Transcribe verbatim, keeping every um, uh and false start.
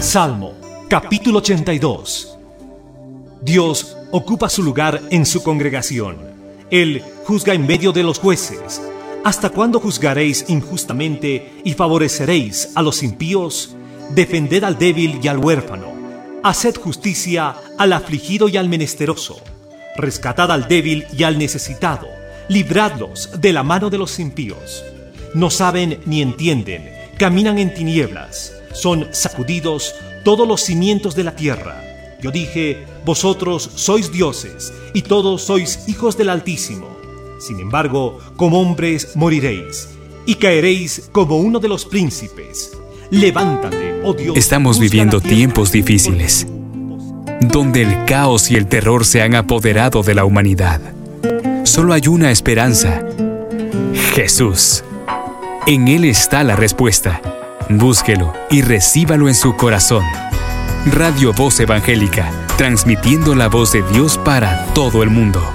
Salmo, capítulo ochenta y dos. Dios ocupa su lugar en su congregación. Él juzga en medio de los jueces. ¿Hasta cuándo juzgaréis injustamente y favoreceréis a los impíos? Defended al débil y al huérfano. Haced justicia al afligido y al menesteroso. Rescatad al débil y al necesitado. Libradlos de la mano de los impíos. No saben ni entienden, caminan en tinieblas. Son sacudidos todos los cimientos de la tierra. Yo dije, vosotros sois dioses, y todos sois hijos del Altísimo. Sin embargo, como hombres moriréis, y caeréis como uno de los príncipes. Levántate, oh Dios. Estamos viviendo tiempos difíciles, donde el caos y el terror se han apoderado de la humanidad. Solo hay una esperanza: Jesús. En Él está la respuesta. Búsquelo y recíbalo en su corazón. Radio Voz Evangélica, transmitiendo la voz de Dios para todo el mundo.